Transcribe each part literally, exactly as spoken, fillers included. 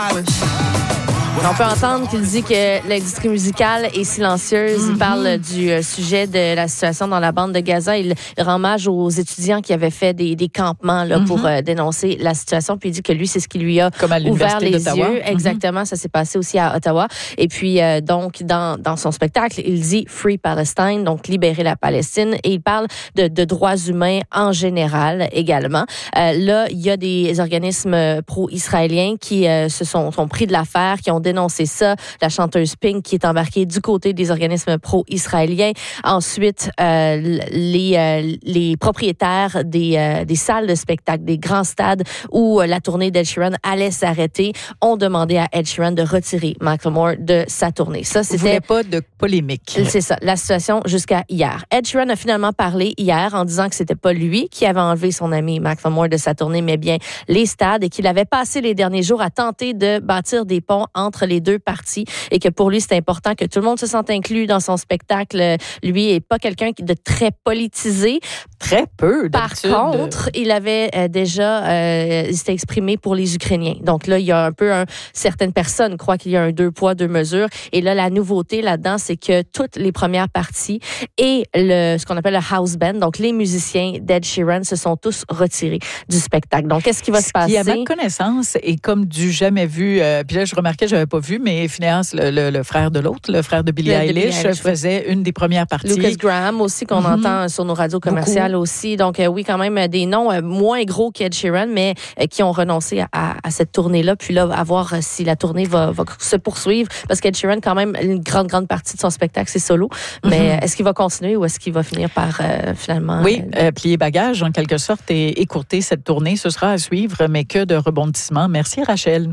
On peut entendre qu'il dit que l'industrie musicale est silencieuse. Mm-hmm. Il parle du euh, sujet de la situation dans la bande de Gaza. Il rend hommage aux étudiants qui avaient fait des, des campements là, mm-hmm. pour euh, dénoncer la situation. Puis il dit que lui, c'est ce qui lui a ouvert les d'Ottawa. yeux. Exactement, mm-hmm. ça s'est passé aussi à Ottawa. Et puis, euh, donc, dans, dans son spectacle, il dit « Free Palestine », donc « libérer la Palestine ». Et il parle de, de droits humains en général également. Euh, là, il y a des organismes pro-israéliens qui euh, se sont, sont pris de l'affaire, qui ont dénoncé ça. La chanteuse Pink qui est embarquée du côté des organismes pro-israéliens. Ensuite, euh, les, euh, les propriétaires des, euh, des salles de spectacle, des grands stades où euh, la tournée d'Ed Sheeran allait s'arrêter, ont demandé à Ed Sheeran de retirer Macklemore de sa tournée. Ça, c'était... Vous voulez pas de polémique. C'est ça, la situation jusqu'à hier. Ed Sheeran a finalement parlé hier en disant que c'était pas lui qui avait enlevé son ami Macklemore de sa tournée, mais bien les stades, et qu'il avait passé les derniers jours à tenter de bâtir des ponts entre les deux parties, et que pour lui, c'est important que tout le monde se sente inclus dans son spectacle. Lui est pas quelqu'un de très politisé. Très peu, Par contre, il avait euh, déjà euh, il s'était exprimé pour les Ukrainiens. Donc là, il y a un peu un, certaines personnes croient qu'il y a un deux poids, deux mesures. Et là, la nouveauté là-dedans, c'est que toutes les premières parties et le, ce qu'on appelle le house band, donc les musiciens d'Ed Sheeran, se sont tous retirés du spectacle. Donc, qu'est-ce qui va ce se passer? Qui, à ma connaissance, est comme du jamais vu. Euh, puis là, je remarquais, je n'avais pas vu, mais Phineas, le, le, le frère de l'autre, le frère de Billie Eilish, Eilish, faisait une des premières parties. Lucas Graham aussi, qu'on mm-hmm. entend sur nos radios commerciales Beaucoup. aussi. Donc, euh, oui, quand même, des noms euh, moins gros qu'Ed Sheeran, mais euh, qui ont renoncé à, à, à cette tournée-là. Puis là, à voir si la tournée va, va se poursuivre. Parce qu'Ed Sheeran, quand même, une grande, grande partie de son spectacle, c'est solo. Mais mm-hmm. est-ce qu'il va continuer ou est-ce qu'il va finir par, euh, finalement... Oui, euh, euh, plier bagage, en quelque sorte, et écourter cette tournée. Ce sera à suivre, mais que de rebondissements. Merci, Rachel.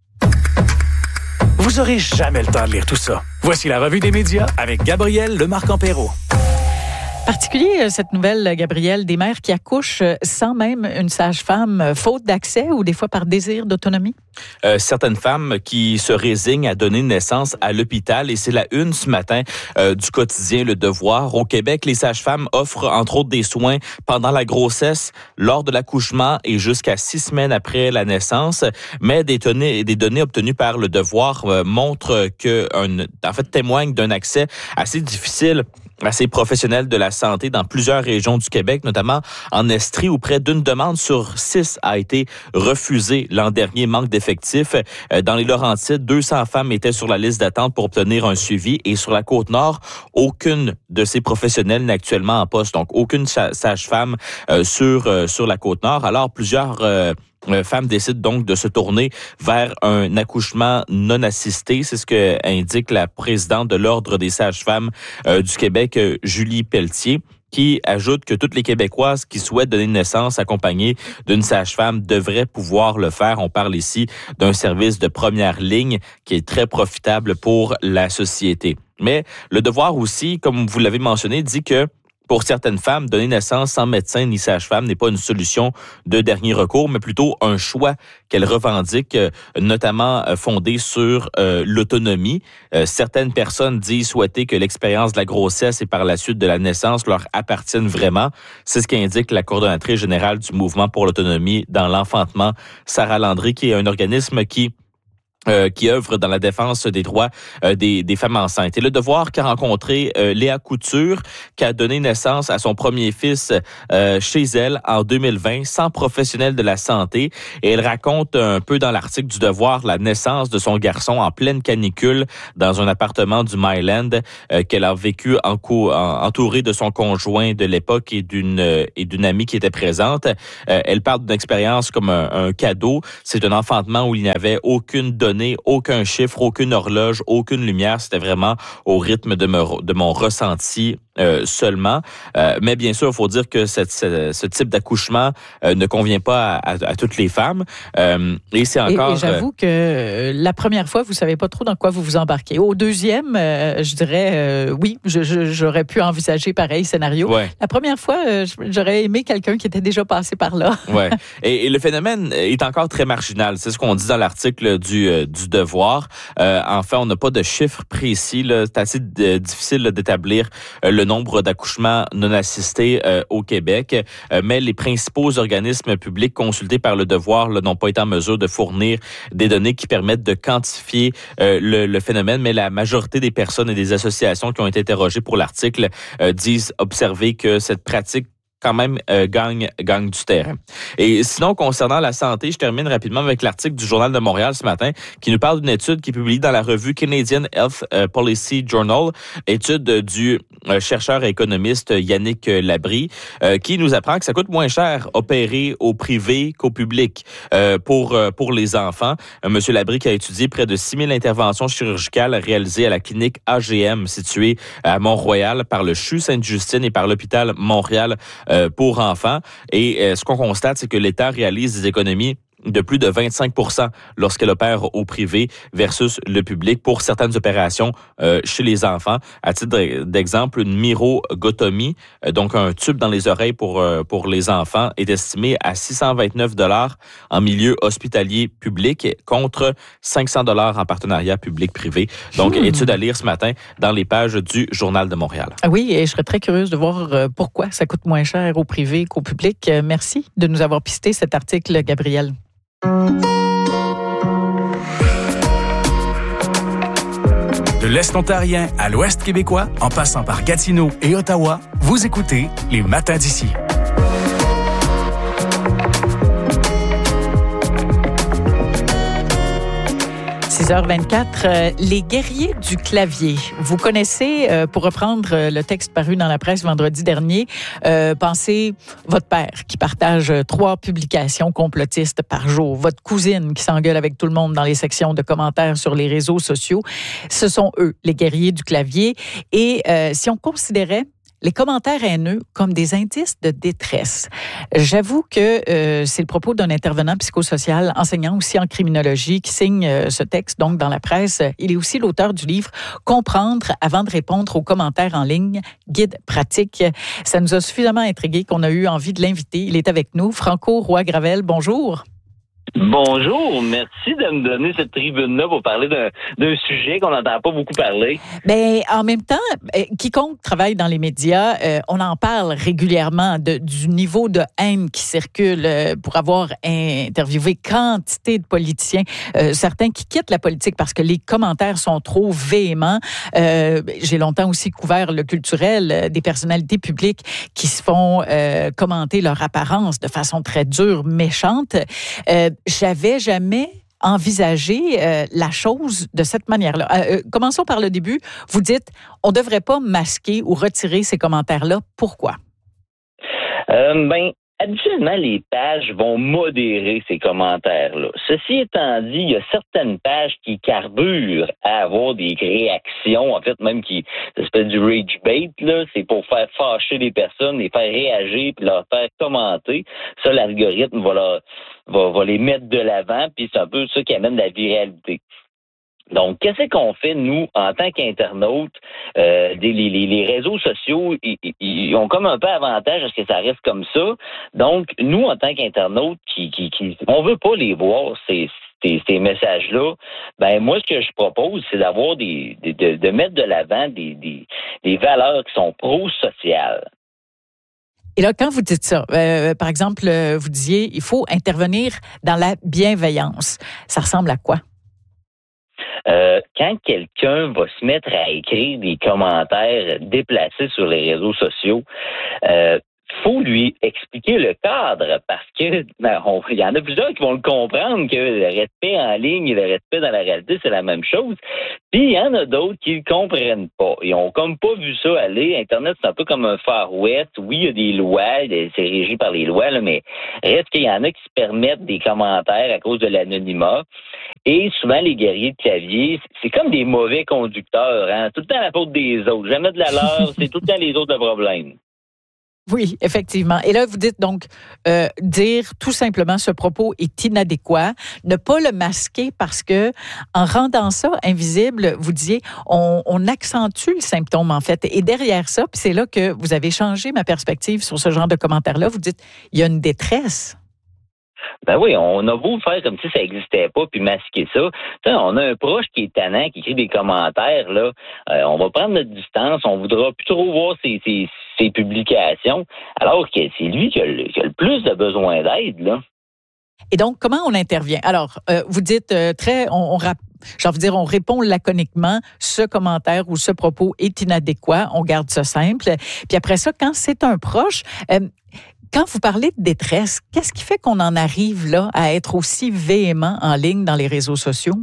Vous aurez jamais le temps de lire tout ça. Voici la revue des médias avec Gabriel Lemarque-Empéraud. Particulier, cette nouvelle, Gabrielle, des mères qui accouchent sans même une sage-femme, faute d'accès ou des fois par désir d'autonomie? Euh, certaines femmes qui se résignent à donner naissance à l'hôpital, et c'est la une ce matin euh, du quotidien Le Devoir. Au Québec, les sages-femmes offrent entre autres des soins pendant la grossesse, lors de l'accouchement et jusqu'à six semaines après la naissance. Mais des données, des données obtenues par Le Devoir euh, montrent que, un, en fait, témoignent d'un accès assez difficile à ces professionnels de la santé dans plusieurs régions du Québec, notamment en Estrie, où près d'une demande sur six a été refusée l'an dernier, manque d'effectifs. Dans les Laurentides, deux cents femmes étaient sur la liste d'attente pour obtenir un suivi, et sur la Côte-Nord, aucune de ces professionnels n'est actuellement en poste, donc aucune sage-femme euh, sur euh, sur la Côte-Nord. Alors, plusieurs euh, femmes décident donc de se tourner vers un accouchement non assisté. C'est ce que indique la présidente de l'Ordre des sages-femmes euh, du Québec, Julie Pelletier, qui ajoute que toutes les Québécoises qui souhaitent donner naissance accompagnées d'une sage-femme devraient pouvoir le faire. On parle ici d'un service de première ligne qui est très profitable pour la société. Mais Le Devoir aussi, comme vous l'avez mentionné, dit que pour certaines femmes, donner naissance sans médecin ni sage-femme n'est pas une solution de dernier recours, mais plutôt un choix qu'elles revendiquent, notamment fondé sur euh, l'autonomie. Euh, certaines personnes disent souhaiter que l'expérience de la grossesse et par la suite de la naissance leur appartiennent vraiment. C'est ce qu'indique la coordonnatrice générale du Mouvement pour l'autonomie dans l'enfantement, Sarah Landry, qui est un organisme qui Euh, qui œuvre dans la défense des droits euh, des, des femmes enceintes. Et Le Devoir qui a rencontré euh, Léa Couture, qui a donné naissance à son premier fils euh, chez elle en deux mille vingt, sans professionnel de la santé. Et elle raconte un peu dans l'article du Devoir la naissance de son garçon en pleine canicule dans un appartement du Myland euh, qu'elle a vécu en co- en, entourée de son conjoint de l'époque et d'une euh, et d'une amie qui était présente. Euh, elle parle d'une expérience comme un, un cadeau. C'est un enfantement où il n'y avait aucune donnée, aucun chiffre, aucune horloge, aucune lumière. C'était vraiment au rythme de, me, de mon ressenti euh, seulement. Euh, mais bien sûr, il faut dire que cette, ce, ce type d'accouchement euh, ne convient pas à, à, à toutes les femmes. Euh, et c'est encore... Et, et j'avoue que la première fois, vous ne savez pas trop dans quoi vous vous embarquez. Au deuxième, euh, je dirais, euh, oui, je, je, j'aurais pu envisager pareil scénario. Ouais. La première fois, euh, j'aurais aimé quelqu'un qui était déjà passé par là. Ouais. Et, et le phénomène est encore très marginal. C'est ce qu'on dit dans l'article du euh, du Devoir. Euh, enfin, on n'a pas de chiffres précis. Là. C'est assez d- difficile là, d'établir euh, le nombre d'accouchements non assistés euh, au Québec, euh, mais les principaux organismes publics consultés par le Devoir là, n'ont pas été en mesure de fournir des données qui permettent de quantifier euh, le, le phénomène, mais la majorité des personnes et des associations qui ont été interrogées pour l'article euh, disent observer que cette pratique quand même euh, gagne, gagne du terrain. Et sinon, concernant la santé, je termine rapidement avec l'article du Journal de Montréal ce matin qui nous parle d'une étude qui est publiée dans la revue Canadian Health Policy Journal, étude du euh, chercheur et économiste Yannick Labrie, euh, qui nous apprend que ça coûte moins cher opérer au privé qu'au public euh, pour, euh, pour les enfants. Euh, Monsieur Labrie qui a étudié près de six mille interventions chirurgicales réalisées à la clinique A G M située à Mont-Royal par le C H U Sainte-Justine et par l'hôpital Montréal euh, pour enfants. Et euh, ce qu'on constate, c'est que l'État réalise des économies de plus de vingt-cinq pour cent lorsqu'elle opère au privé versus le public pour certaines opérations euh, chez les enfants. À titre d'exemple, une myrogotomie, euh, donc un tube dans les oreilles pour euh, pour les enfants, est estimé à six cent vingt-neuf dollars en milieu hospitalier public contre cinq cents dollars en partenariat public-privé. Donc, hmm. étude à lire ce matin dans les pages du Journal de Montréal. Ah oui, et je serais très curieuse de voir euh, pourquoi ça coûte moins cher au privé qu'au public. Euh, merci de nous avoir pisté cet article, Gabrielle. De l'Est ontarien à l'Ouest québécois, en passant par Gatineau et Ottawa, vous écoutez Les Matins d'ici. six heures vingt-quatre, euh, les guerriers du clavier. Vous connaissez, euh, pour reprendre euh, le texte paru dans la presse vendredi dernier, euh, pensez votre père qui partage euh, trois publications complotistes par jour, votre cousine qui s'engueule avec tout le monde dans les sections de commentaires sur les réseaux sociaux. Ce sont eux, les guerriers du clavier. Et euh, si on considérait les commentaires haineux comme des indices de détresse. J'avoue que euh, c'est le propos d'un intervenant psychosocial, enseignant aussi en criminologie, qui signe euh, ce texte donc dans la presse. Il est aussi l'auteur du livre « Comprendre avant de répondre aux commentaires en ligne, guide pratique ». Ça nous a suffisamment intrigués qu'on a eu envie de l'inviter. Il est avec nous. Franco Roy-Gravel, bonjour. Bonjour, merci de me donner cette tribune-là pour parler d'un, d'un sujet qu'on n'entend pas beaucoup parler. Ben, en même temps, euh, quiconque travaille dans les médias, euh, on en parle régulièrement de, du niveau de haine qui circule euh, pour avoir interviewé quantité de politiciens, euh, certains qui quittent la politique parce que les commentaires sont trop véhéments. Euh, j'ai longtemps aussi couvert le culturel, euh, des personnalités publiques qui se font euh, commenter leur apparence de façon très dure, méchante. Euh, J'avais jamais envisagé euh, la chose de cette manière-là. Euh, commençons par le début. Vous dites, on ne devrait pas masquer ou retirer ces commentaires-là. Pourquoi? Euh, ben, habituellement, les pages vont modérer ces commentaires-là. Ceci étant dit, il y a certaines pages qui carburent à avoir des réactions, en fait, même qui s'appelle du rage bait, là, c'est pour faire fâcher les personnes, les faire réagir, puis leur faire commenter. Ça, l'algorithme va, leur, va, va les mettre de l'avant, puis c'est un peu ça qui amène la viralité. Donc, qu'est-ce qu'on fait, nous, en tant qu'internautes? Euh, les, les, les réseaux sociaux, ils, ils ont comme un peu avantage à ce que ça reste comme ça. Donc, nous, en tant qu'internautes, qui, qui, qui, on veut pas les voir, ces, ces, ces messages-là. Ben, moi, ce que je propose, c'est d'avoir des, de, de, de mettre de l'avant des, des, des valeurs qui sont pro-sociales. Et là, quand vous dites ça, euh, par exemple, vous disiez, il faut intervenir dans la bienveillance. Ça ressemble à quoi? Euh, quand quelqu'un va se mettre à écrire des commentaires déplacés sur les réseaux sociaux, euh, faut lui expliquer le cadre parce que ben, on, il y en a plusieurs qui vont le comprendre que le respect en ligne et le respect dans la réalité, c'est la même chose. Puis il y en a d'autres qui ne comprennent pas. Ils ont comme pas vu ça aller. Internet, c'est un peu comme un Far West. Oui, il y a des lois, c'est régi par les lois, là, mais reste qu'il y en a qui se permettent des commentaires à cause de l'anonymat. Et souvent, les guerriers de clavier, c'est comme des mauvais conducteurs. Hein? Tout le temps la faute des autres. Jamais de la leur, c'est tout le temps les autres le problème. Oui, effectivement. Et là, vous dites donc, euh, dire tout simplement ce propos est inadéquat, ne pas le masquer parce que, en rendant ça invisible, vous disiez, on, on accentue le symptôme, en fait. Et derrière ça, puis c'est là que vous avez changé ma perspective sur ce genre de commentaires-là, vous dites, il y a une détresse. Ben oui, on a beau faire comme si ça n'existait pas puis masquer ça. T'sais, on a un proche qui est tannant, qui écrit des commentaires, là. Euh, on va prendre notre distance, on voudra plus trop voir ses, ses, ses publications, alors que c'est lui qui a, le, qui a le plus de besoin d'aide, là. Et donc, comment on intervient? Alors, euh, vous dites euh, très, on, on rap- j'ai envie de dire, on répond laconiquement, ce commentaire ou ce propos est inadéquat, on garde ça simple. Puis après ça, quand c'est un proche, euh, quand vous parlez de détresse, qu'est-ce qui fait qu'on en arrive là à être aussi véhément en ligne dans les réseaux sociaux?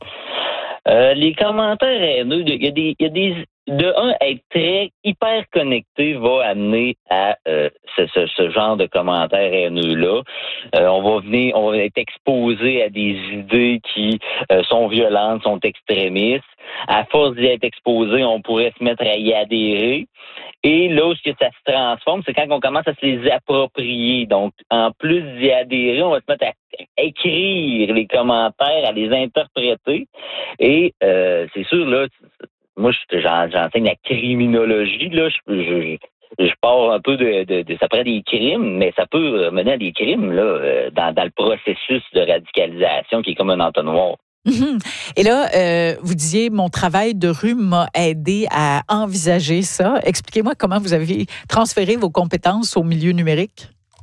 Euh, les commentaires haineux, il y a des, il y a des, de un, être très hyper connecté va amener à euh, ce, ce, ce genre de commentaires haineux-là. Euh, on va venir, on va être exposé à des idées qui euh, sont violentes, sont extrémistes. À force d'y être exposé, on pourrait se mettre à y adhérer. Et là où ça se transforme, c'est quand on commence à se les approprier. Donc, en plus d'y adhérer, on va se mettre à écrire les commentaires, à les interpréter. Et euh, c'est sûr, là, moi, j'enseigne la criminologie, là, je, je, je pars un peu de, de, de ça prend des crimes, mais ça peut mener à des crimes, là, dans, dans le processus de radicalisation qui est comme un entonnoir. Et là, euh, vous disiez, mon travail de rue m'a aidé à envisager ça. Expliquez-moi comment vous avez transféré vos compétences au milieu numérique.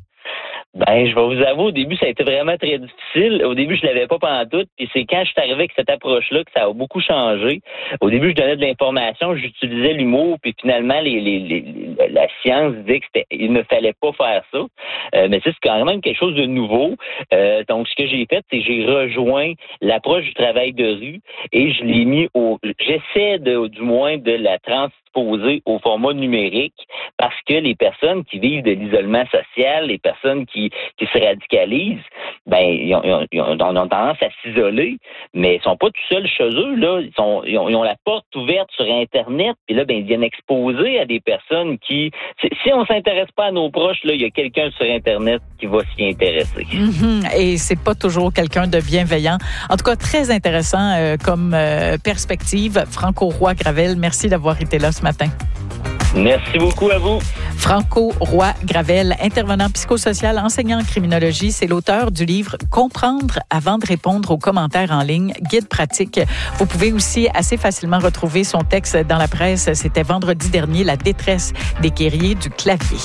Ben, je vais vous avouer, au début, ça a été vraiment très difficile. Au début, je l'avais pas pantoute, puis c'est quand je suis arrivé avec cette approche-là que ça a beaucoup changé. Au début, je donnais de l'information, j'utilisais l'humour, puis finalement, les, les, les, la science dit que c'était, il ne fallait pas faire ça. Euh, mais c'est quand même quelque chose de nouveau. Euh, donc, ce que j'ai fait, c'est que j'ai rejoint l'approche du travail de rue et je l'ai mis au... J'essaie de, du moins de la transposer au format numérique parce que les personnes qui vivent de l'isolement social, les personnes qui qui se radicalisent, ben ils ont, ils ont, ils ont tendance à s'isoler, mais ils sont pas tout seuls chez eux, là. Ils, sont, ils, ont, ils ont la porte ouverte sur Internet, puis là, ben ils viennent exposer à des personnes qui... Si on s'intéresse pas à nos proches, là, il y a quelqu'un sur Internet qui va s'y intéresser. Mm-hmm. Et c'est pas toujours quelqu'un de bienveillant. En tout cas, très intéressant euh, comme euh, perspective. Franco Roy-Gravel, merci d'avoir été là ce matin. Merci beaucoup à vous. Franco Roy-Gravel, intervenant psychosocial, enseignant en criminologie, c'est l'auteur du livre « Comprendre avant de répondre aux commentaires en ligne », guide pratique. Vous pouvez aussi assez facilement retrouver son texte dans la presse. C'était vendredi dernier, La détresse des guerriers du clavier.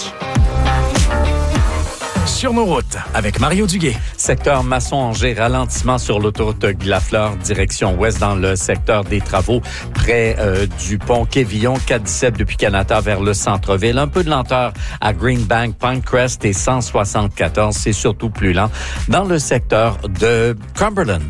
Sur nos routes, avec Mario Duguay. Secteur Masson-Angers, ralentissement sur l'autoroute Glafleur, direction ouest dans le secteur des travaux, près euh, du pont Quévillon, quatre dix-sept depuis Canada vers le centre-ville. Un peu de lenteur à Greenbank, Pinecrest et cent soixante-quatorze. C'est surtout plus lent dans le secteur de Cumberland.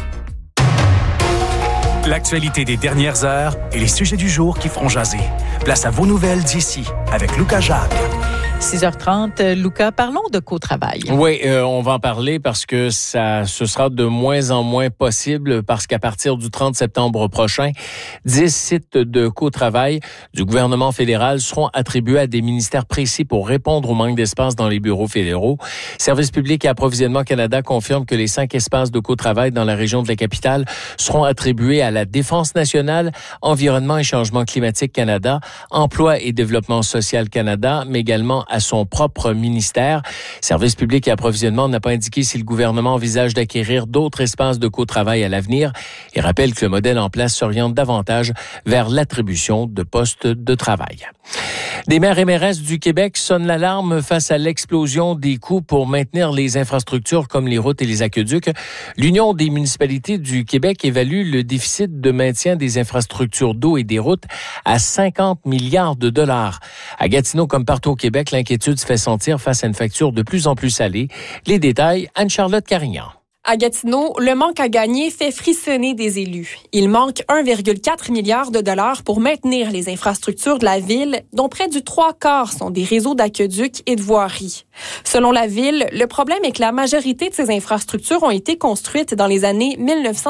L'actualité des dernières heures et les sujets du jour qui feront jaser. Place à vos nouvelles d'ici, avec Lucas Jacques. six heures trente, Lucas, parlons de co-travail. Oui, euh, on va en parler parce que ça, ce sera de moins en moins possible parce qu'à partir du trente septembre prochain, dix sites de co-travail du gouvernement fédéral seront attribués à des ministères précis pour répondre au manque d'espace dans les bureaux fédéraux. Services publics et Approvisionnement Canada confirme que les cinq espaces de co-travail dans la région de la capitale seront attribués à la Défense nationale, Environnement et Changement climatique Canada, Emploi et Développement social Canada, mais également à son propre ministère. Services publics et Approvisionnement n'a pas indiqué si le gouvernement envisage d'acquérir d'autres espaces de co-travail à l'avenir et rappelle que le modèle en place s'oriente davantage vers l'attribution de postes de travail. Des maires et mairesses du Québec sonnent l'alarme face à l'explosion des coûts pour maintenir les infrastructures comme les routes et les aqueducs. L'Union des municipalités du Québec évalue le déficit de maintien des infrastructures d'eau et des routes à cinquante milliards de dollars. À Gatineau, comme partout au Québec, l'inquiétude se fait sentir face à une facture de plus en plus salée. Les détails, Anne-Charlotte Carignan. À Gatineau, le manque à gagner fait frissonner des élus. Il manque un virgule quatre milliard de dollars pour maintenir les infrastructures de la ville, dont près du trois quarts sont des réseaux d'aqueducs et de voiries. Selon la ville, le problème est que la majorité de ces infrastructures ont été construites dans les années mille neuf cent